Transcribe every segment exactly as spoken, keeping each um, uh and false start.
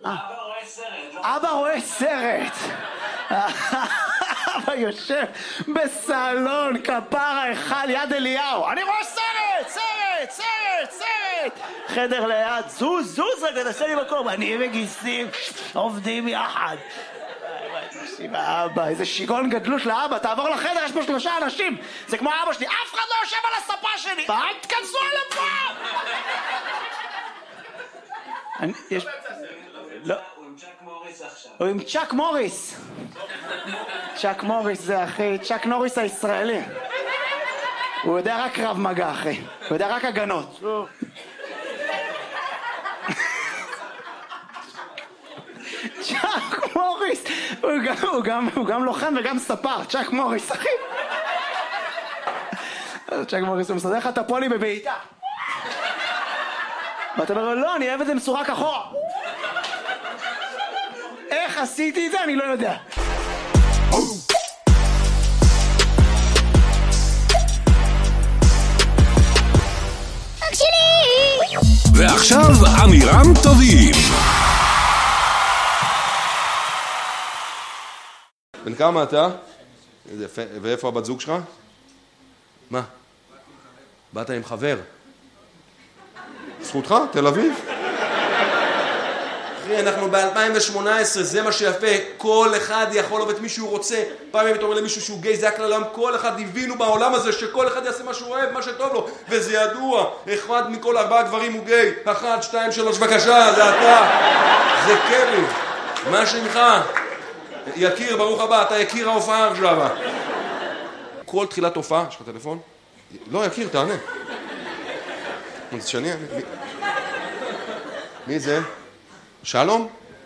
אבא רואה סרט. אבא רואה סרט. אבא יושב בסלון, כפרה היכל יד אליהו. אני רואה סרט, סרט, סרט, סרט. חדר ליד, זוז, זוז רגע, תעשה לי מקום. אני וגיסים עובדים יחד. אבא, איזה שיגעון גדלות לאבא, תעבור לחדר, יש פה שלושה אנשים. זה כמו אבא שלי, אף אחד לא יושב על הספה שלי. אל תכנסו על הפה! יש... לא. הוא עם צ'אק מוריס עכשיו. הוא עם צ'אק מוריס. צ'אק מוריס זה אחי, צ'אק נוריס הישראלי. הוא יודע רק רב מגע אחי. הוא יודע רק הגנות. צ'אק מוריס. הוא גם, הוא גם, הוא גם לוחם וגם ספר. צ'אק מוריס אחי. צ'אק מוריס הוא מסדר לך את הפולי בבעיטה. ואתה אומר לו, לא, אני אוהב את זה מסורק אחורה. איך עשיתי את זה? אני לא יודע. ועכשיו אמירם טובים. בן כמה אתה? ואיפה הבת זוג שלך? מה? באת עם חבר? זכותך? תל אביב? אחי, אנחנו ב-אלפיים ושמונה עשרה, זה מה שיפה. כל אחד יכול לעבוד מי שהוא רוצה. פעם אם אתה אומר למישהו שהוא גיי, זה הכלל העולם. כל אחד הבינו בעולם הזה שכל אחד יעשה מה שהוא אוהב, מה שטוב לו. וזה ידוע. אחד מכל ארבעה גברים הוא גיי. אחת, שתיים, שלוש, בבקשה, זה אתה. זה קרי. מה שמך? יקיר, ברוך הבא, אתה יקיר ההופעה עכשיו. כל תחילת הופעה, יש לך טלפון? לא, יקיר, תענה. זה שני, מי... מי זה? שלום?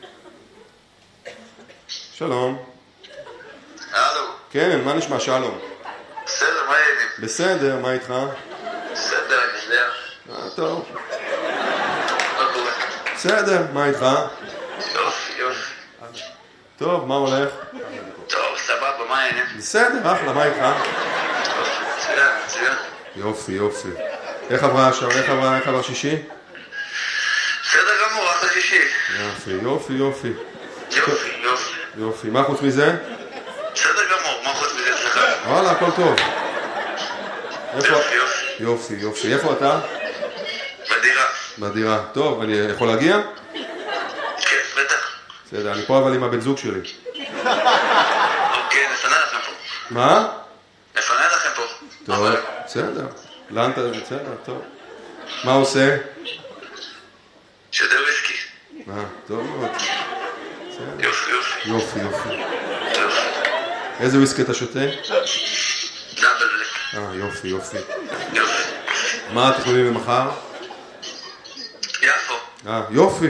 שלום. הלו. כן, מה נשמע שלום? בסדר, מה העניינים? בסדר, מה איתך? בסדר, אני יודע. אה, טוב. מה קורה? בסדר, מה איתך? יופי, יופי. טוב, מה הולך? טוב, סבבה, מה העניינים? בסדר, אחלה, מה איתך? מצוין, מצוין. יופי, יופי. איך עברה השעה? איך עברה, איך עבר שישי? בסדר גמור, אחלה שישי. יופי, יופי, יופי. יופי, יופי. יופי, מה חוץ מזה? בסדר גמור, מה חוץ מזה אצלך? וואלה, הכל טוב. יופי, יופי. יופי, יופי. איפה אתה? בדירה. בדירה. טוב, אני יכול להגיע? כן, בטח. בסדר, אני פה אבל עם הבן זוג שלי. אוקיי, נפנה לכם פה. מה? נפנה לכם פה. טוב, בסדר. לאן אתה... בסדר, טוב. מה הוא עושה? שותה וויסקי. אה, טוב מאוד. יופי, יופי. יופי, יופי. יופי. איזה וויסקי אתה שותה? דאבל בלק. אה, יופי, יופי. יופי. מה התכנונים למחר? יפו. אה, יופי.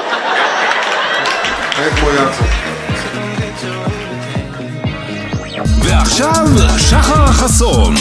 אין כמו יפו. ועכשיו שחר חסון.